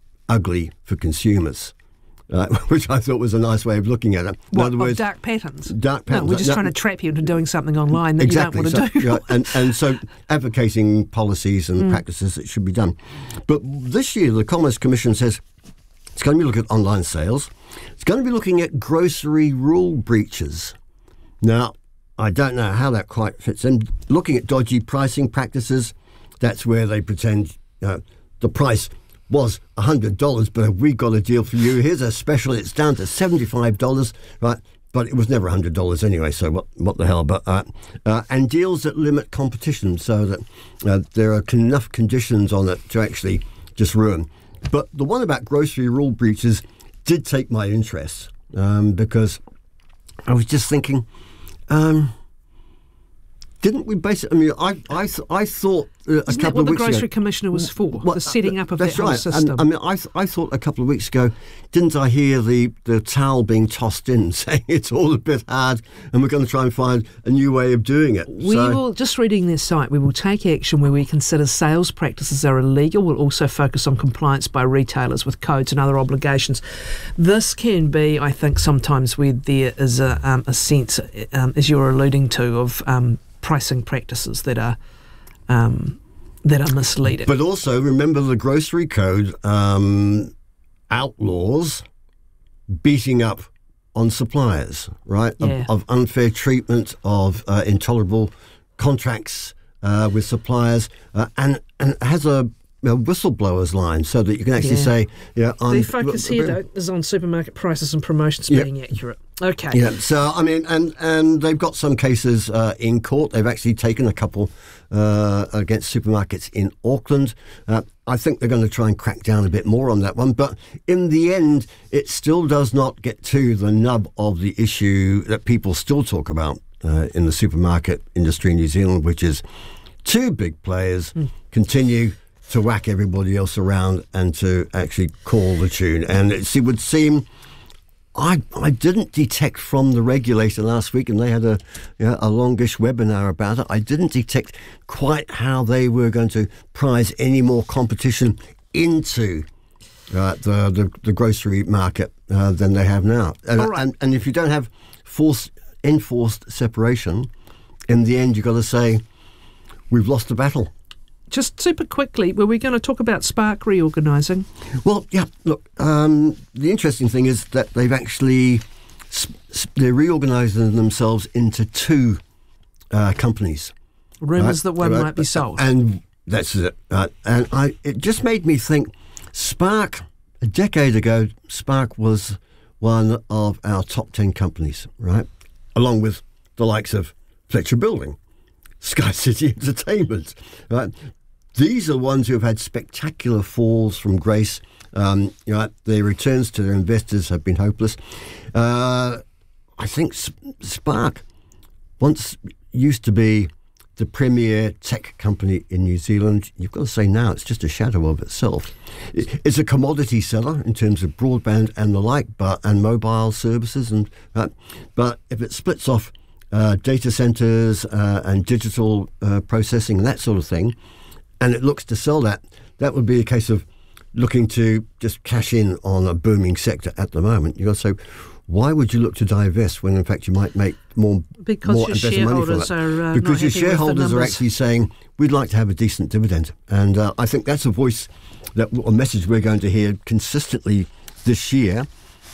ugly for consumers, uh, which I thought was a nice way of looking at it. In What, other of words, dark patterns? dark patterns. No, we're just No, trying to trap you into doing something online that exactly. you don't want to so, do. yeah, and, and so advocating policies and Mm. practices that should be done. But this year, the Commerce Commission says it's going to be looking at online sales. It's going to be looking at grocery rule breaches. Now, I don't know how that quite fits in. Looking at dodgy pricing practices, that's where they pretend uh, the price was one hundred dollars, but have we got a deal for you? Here's a special, it's down to seventy-five dollars, right? But it was never one hundred dollars anyway, so what what the hell? But uh, uh, and deals that limit competition so that uh, there are enough conditions on it to actually just ruin. But the one about grocery rule breaches did take my interest um, because I was just thinking, um, Didn't we basically? I mean, I I, th- I thought uh, a Isn't that couple what of the weeks Grocery ago. Commissioner was for? Well, the setting up of that that's whole right. system. And, I mean, I th- I thought a couple of weeks ago, didn't I hear the, the towel being tossed in, saying it's all a bit hard, and we're going to try and find a new way of doing it. We so, will, just reading their site, we will take action where we consider sales practices are illegal. We'll also focus on compliance by retailers with codes and other obligations. This can be, I think, sometimes where there is a, um, a sense, um, as you're alluding to, of um, pricing practices that are um, that are misleading. But also, remember the grocery code um, outlaws beating up on suppliers, right? Yeah. Of, of unfair treatment, of uh, intolerable contracts uh, with suppliers, uh, and and has a, a whistleblower's line so that you can actually Yeah. say, yeah, I'm, the focus here, though, is on supermarket prices and promotions Yep. being accurate. Okay. Yeah, so I mean, and and they've got some cases uh, in court. They've actually taken a couple uh, against supermarkets in Auckland. Uh, I think they're going to try and crack down a bit more on that one. But in the end, it still does not get to the nub of the issue that people still talk about uh, in the supermarket industry in New Zealand, which is two big players mm. continue to whack everybody else around and to actually call the tune. And it, it would seem... I, I didn't detect from the regulator last week, and they had a you know, a longish webinar about it. I didn't detect quite how they were going to prize any more competition into uh, the, the the grocery market uh, than they have now. And, right. and and if you don't have forced enforced separation, in the end you've got to say we've lost the battle. Just super quickly, were we going to talk about Spark reorganising? Well, yeah, look, um, the interesting thing is that they've actually, they're reorganising themselves into two uh, companies. Rumours right? that one right? might be sold. And that's it. Uh, and I, it just made me think, Spark, a decade ago, Spark was one of our top ten companies, right? Along with the likes of Fletcher Building, Sky City Entertainment, right? These are ones who have had spectacular falls from grace. Um, you know, their returns to their investors have been hopeless. Uh, I think Spark once used to be the premier tech company in New Zealand. You've got to say now it's just a shadow of itself. It's a commodity seller in terms of broadband and the like, but and mobile services, and uh, but if it splits off uh, data centres uh, and digital uh, processing and that sort of thing, and it looks to sell that, that would be a case of looking to just cash in on a booming sector at the moment. You've got to say, why would you look to divest when in fact you might make more, because more your and better money from shareholders it? are uh, Because not your happy with the shareholders are numbers. actually saying, we'd like to have a decent dividend. And uh, I think that's a voice, that a message we're going to hear consistently this year.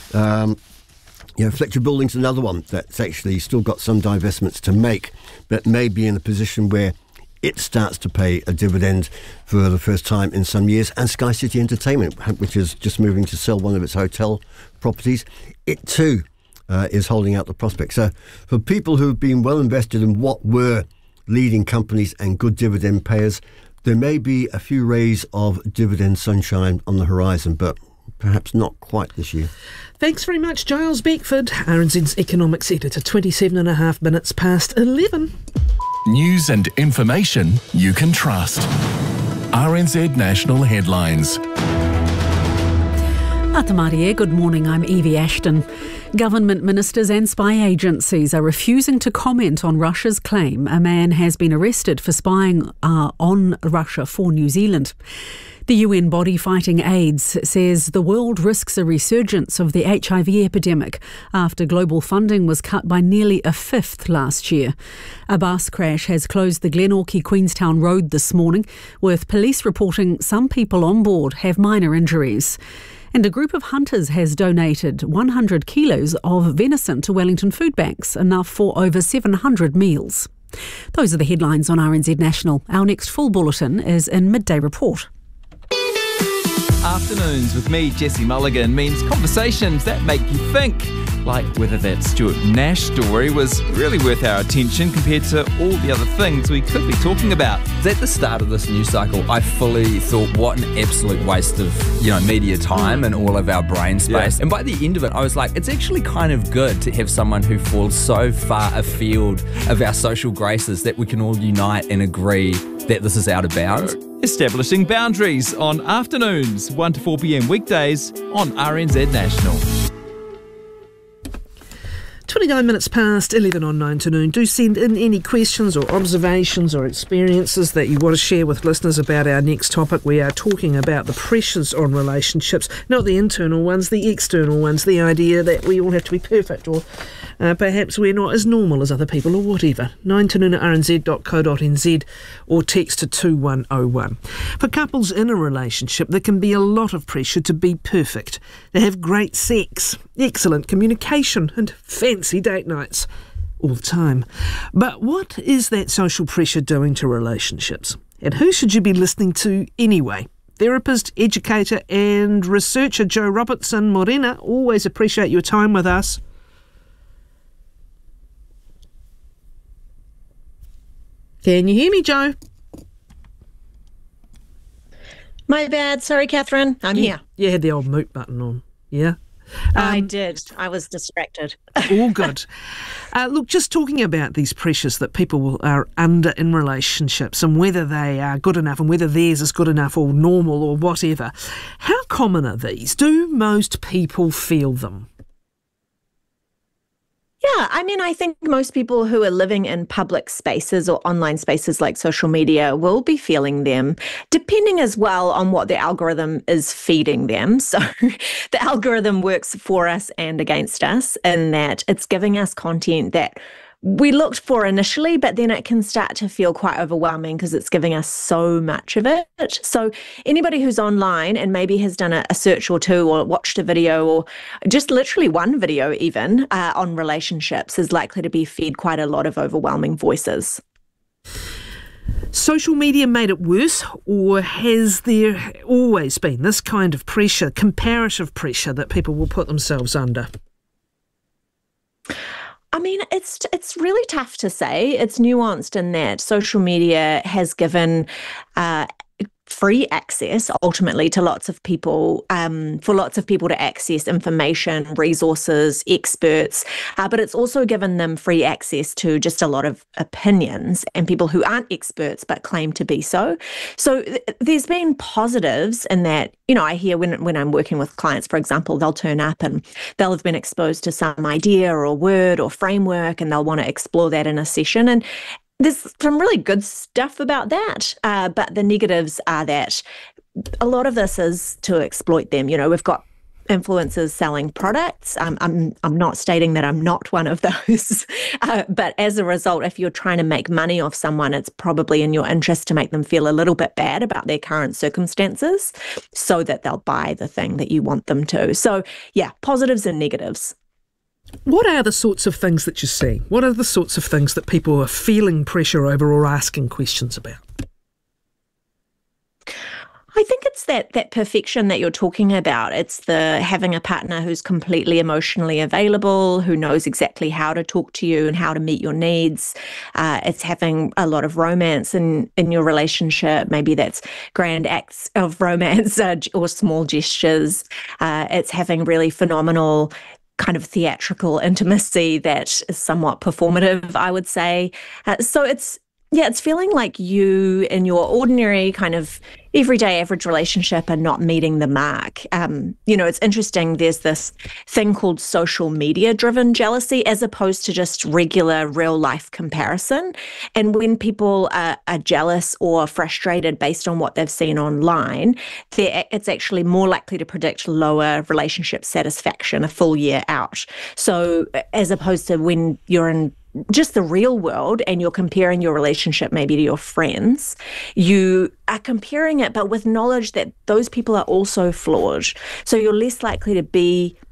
Um, you know, Fletcher Building's another one that's actually still got some divestments to make, but may be in a position where it starts to pay a dividend for the first time in some years. And Sky City Entertainment, which is just moving to sell one of its hotel properties, it too uh, is holding out the prospect. So for people who've been well invested in what were leading companies and good dividend payers, there may be a few rays of dividend sunshine on the horizon, but perhaps not quite this year. Thanks very much, Giles Beckford, R N Z's economics editor. twenty-seven and a half minutes past eleven. News and information you can trust. R N Z National Headlines. Atamarie, good morning, I'm Evie Ashton. Government ministers and spy agencies are refusing to comment on Russia's claim a man has been arrested for spying uh, on Russia for New Zealand. The U N body fighting AIDS says the world risks a resurgence of the H I V epidemic after global funding was cut by nearly a fifth last year. A bus crash has closed the Glenorchy Queenstown Road this morning, with police reporting some people on board have minor injuries. And a group of hunters has donated one hundred kilos of venison to Wellington food banks, enough for over seven hundred meals. Those are the headlines on R N Z National. Our next full bulletin is in Midday Report. Afternoons with me, Jesse Mulligan, means conversations that make you think. like whether that Stuart Nash story was really worth our attention compared to all the other things we could be talking about. At the start of this news cycle, I fully thought, what an absolute waste of, you know, media time and all of our brain space. Yeah. And by the end of it, I was like, it's actually kind of good to have someone who falls so far afield of our social graces that we can all unite and agree that this is out of bounds. Establishing Boundaries on afternoons, one to four p.m. weekdays on R N Z National. twenty-nine minutes past eleven on nine to noon. Do send in any questions or observations or experiences that you want to share with listeners about our next topic. We are talking about the pressures on relationships, not the internal ones, the external ones, the idea that we all have to be perfect, or uh, perhaps we're not as normal as other people, or whatever. nine to noon at r n z dot co dot n z or text to two one oh one. For couples in a relationship, there can be a lot of pressure to be perfect, to have great sex, excellent communication and fancy date nights all the time. But what is that social pressure doing to relationships? And who should you be listening to anyway? Therapist, educator and researcher Jo Robertson Morena, always appreciate your time with us. Can you hear me, Jo? My bad. Sorry, Catherine. I'm you, here. You had the old mute button on, yeah? Um, I did. I was distracted. All good. Uh, look, just talking about these pressures that people are under in relationships and whether they are good enough and whether theirs is good enough or normal or whatever. How common are these? Do most people feel them? Yeah, I mean, I think most people who are living in public spaces or online spaces like social media will be feeling them, depending as well on what the algorithm is feeding them. So the algorithm works for us and against us in that it's giving us content that we looked for initially, but then it can start to feel quite overwhelming because it's giving us so much of it. So anybody who's online and maybe has done a, a search or two or watched a video or just literally one video even uh, on relationships is likely to be fed quite a lot of overwhelming voices. Social media made it worse, or has there always been this kind of pressure, comparative pressure that people will put themselves under? I mean, it's it's really tough to say. It's nuanced in that social media has given uh, free access ultimately to lots of people, um, for lots of people to access information, resources, experts, uh, but it's also given them free access to just a lot of opinions and people who aren't experts but claim to be so. So th- there's been positives in that, you know, I hear when, when I'm working with clients, for example, they'll turn up and they'll have been exposed to some idea or word or framework and they'll want to explore that in a session. And there's some really good stuff about that, uh, but the negatives are that a lot of this is to exploit them. You know, we've got influencers selling products. Um, I'm I'm not stating that I'm not one of those, uh, but as a result, if you're trying to make money off someone, it's probably in your interest to make them feel a little bit bad about their current circumstances so that they'll buy the thing that you want them to. So yeah, positives and negatives. What are the sorts of things that you see? What are the sorts of things that people are feeling pressure over or asking questions about? I think it's that that perfection that you're talking about. It's the having a partner who's completely emotionally available, who knows exactly how to talk to you and how to meet your needs. Uh, it's having a lot of romance in, in your relationship. Maybe that's grand acts of romance uh, or small gestures. Uh, it's having really phenomenal kind of theatrical intimacy that is somewhat performative, I would say. Uh, so it's, yeah, it's feeling like you in your ordinary kind of everyday average relationship are not meeting the mark. Um, you know, it's interesting. There's this thing called social media driven jealousy as opposed to just regular real life comparison. And when people are, are jealous or frustrated based on what they've seen online, it's actually more likely to predict lower relationship satisfaction a full year out. So as opposed to when you're in just the real world and you're comparing your relationship maybe to your friends, you are comparing it but with knowledge that those people are also flawed. So you're less likely to be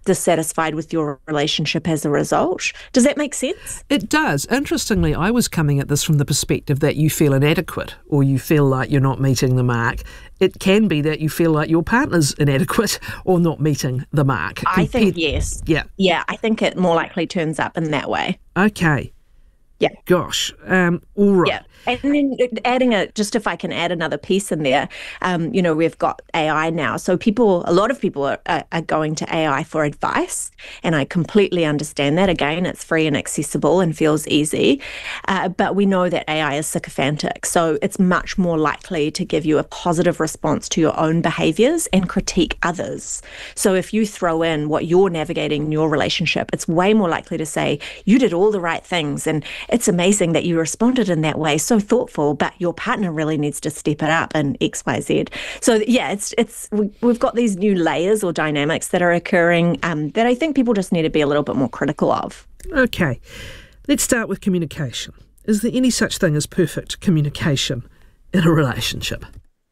dissatisfied with your relationship as a result. Does that make sense? It does. Interestingly, I was coming at this from the perspective that you feel inadequate or you feel like you're not meeting the mark. It can be that you feel like your partner's inadequate or not meeting the mark. I think yes. Yeah. Yeah, I think it more likely turns up in that way. Okay. Yeah. Gosh. Um, all right. Yeah. And then adding a, just if I can add another piece in there, um, you know, we've got A I now. So people, a lot of people are, are, are going to A I for advice. And I completely understand that. Again, it's free and accessible and feels easy. Uh, but we know that A I is sycophantic. So it's much more likely to give you a positive response to your own behaviors and critique others. So if you throw in what you're navigating in your relationship, it's way more likely to say, you did all the right things. And it's amazing that you responded in that way. So thoughtful, but your partner really needs to step it up and X, Y, Z. So yeah, it's it's we, we've got these new layers or dynamics that are occurring um, that I think people just need to be a little bit more critical of. Okay, let's start with communication. Is there any such thing as perfect communication in a relationship?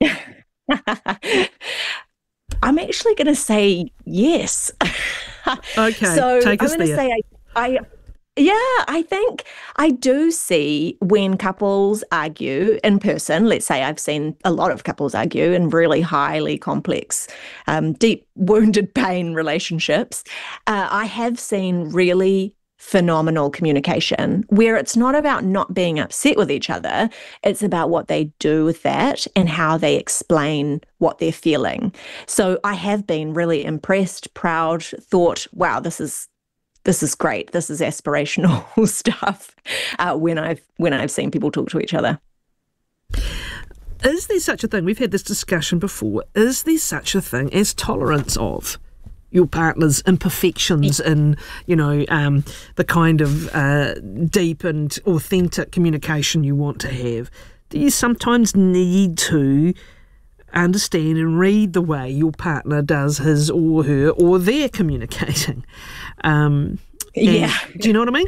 I'm actually going to say yes. Okay, so take I'm us going to there. say I. I Yeah, I think I do see when couples argue in person. Let's say I've seen a lot of couples argue in really highly complex, um, deep wounded pain relationships. Uh, I have seen really phenomenal communication where it's not about not being upset with each other. It's about what they do with that and how they explain what they're feeling. So I have been really impressed, proud, thought, wow, this is This is great. This is aspirational stuff uh, when I've when I've seen people talk to each other. Is there such a thing? We've had this discussion before. Is there such a thing as tolerance of your partner's imperfections in, you know, um, the kind of uh, deep and authentic communication you want to have? Do you sometimes need to understand and read the way your partner does his or her or they're communicating? Um, yeah. Do you know what I mean?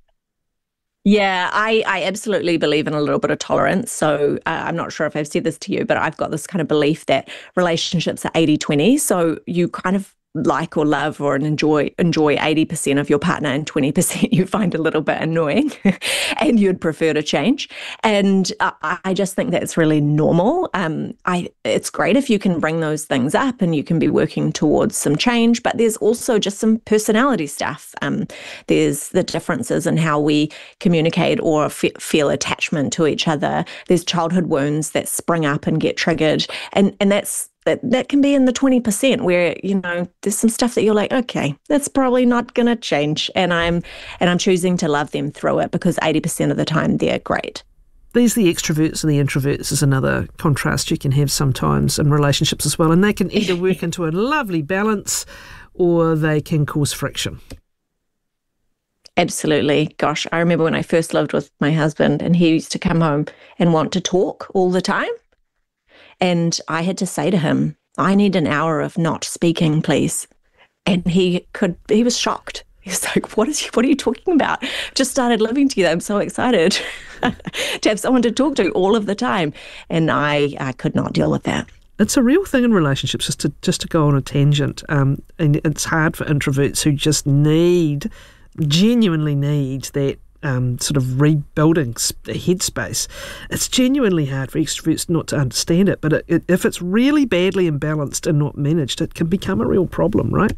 Yeah, I, I absolutely believe in a little bit of tolerance. So uh, I'm not sure if I've said this to you, but I've got this kind of belief that relationships are eighty twenty. So you kind of like or love or enjoy enjoy eighty percent of your partner and twenty percent you find a little bit annoying and you'd prefer to change. And I, I just think that's really normal. Um, I it's great if you can bring those things up and you can be working towards some change, but there's also just some personality stuff. Um, there's the differences in how we communicate or f- feel attachment to each other. There's childhood wounds that spring up and get triggered. And, and that's That, that can be in the twenty percent where, you know, there's some stuff that you're like, okay, that's probably not going to change. And I'm and I'm choosing to love them through it because eighty percent of the time they're great. There's the extroverts and the introverts is another contrast you can have sometimes in relationships as well. And they can either work into a lovely balance or they can cause friction. Absolutely. Gosh, I remember when I first lived with my husband and he used to come home and want to talk all the time. And I had to say to him, I need an hour of not speaking, please. And he could, he was shocked. He was like, what is, what are you talking about? Just started living together. I'm so excited to have someone to talk to all of the time. And I, I could not deal with that. It's a real thing in relationships, just to just to go on a tangent. Um, and it's hard for introverts who just need, genuinely need that Um, sort of rebuilding headspace. It's genuinely hard for extroverts not to understand it, but it, it, if it's really badly imbalanced and not managed, it can become a real problem, right?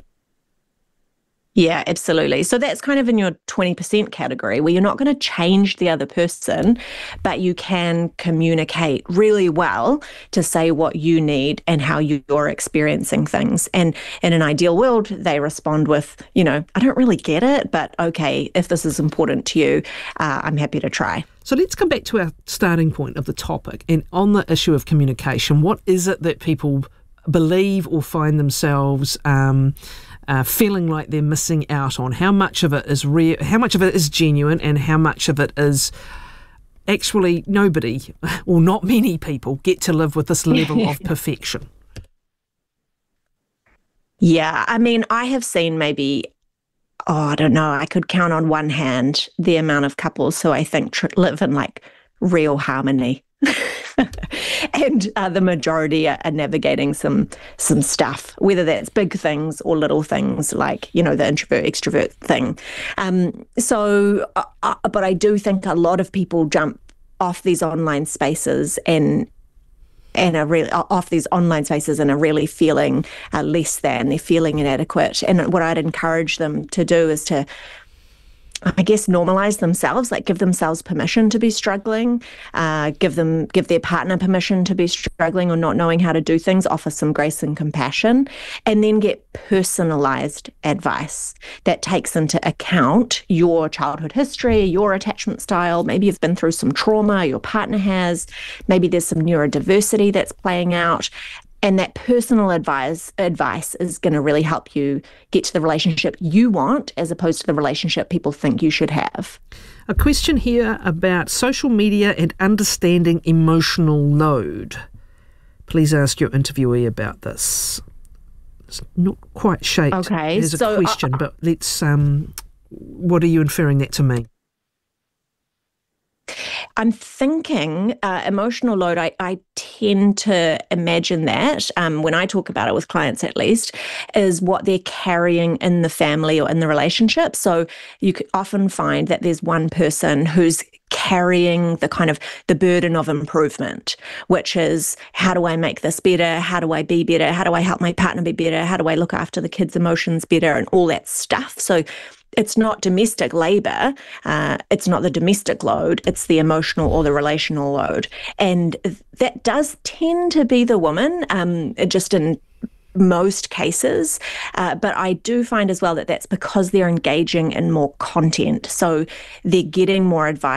Yeah, absolutely. So that's kind of in your twenty percent category where you're not going to change the other person, but you can communicate really well to say what you need and how you're experiencing things. And in an ideal world, they respond with, you know, I don't really get it, but okay, if this is important to you, uh, I'm happy to try. So let's come back to our starting point of the topic. And on the issue of communication, what is it that people believe or find themselves um, uh, feeling like they're missing out on? How much of it is real? How much of it is genuine, and how much of it is actually nobody or not many people get to live with this level of perfection? Yeah, I mean, I have seen maybe, oh, I don't know, I could count on one hand the amount of couples who I think tr- live in like real harmony. and uh, the majority are, are navigating some some stuff, whether that's big things or little things like, you know, the introvert extrovert thing. Um, so, uh, but I do think a lot of people jump off these online spaces and and are really off these online spaces and are really feeling uh, less than, they're feeling inadequate. And what I'd encourage them to do is to, I guess, normalize themselves, like give themselves permission to be struggling, uh, give them, give their partner permission to be struggling or not knowing how to do things, offer some grace and compassion, and then get personalized advice that takes into account your childhood history, your attachment style. Maybe you've been through some trauma, your partner has, maybe there's some neurodiversity that's playing out. And that personal advice advice is going to really help you get to the relationship you want as opposed to the relationship people think you should have. A question here about social media and understanding emotional load. Please ask your interviewee about this. It's not quite shaped okay, as a so question, uh, but let's. Um, what are you inferring that to mean? I'm thinking uh, emotional load, I, I tend to imagine that, um, when I talk about it with clients at least, is what they're carrying in the family or in the relationship. So you could often find that there's one person who's carrying the kind of the burden of improvement, which is, how do I make this better? How do I be better? How do I help my partner be better? How do I look after the kids' emotions better? And all that stuff. So it's not domestic labor, uh, it's not the domestic load, it's the emotional or the relational load. And that does tend to be the woman, um, just in most cases. Uh, but I do find as well that that's because they're engaging in more content. So they're getting more advice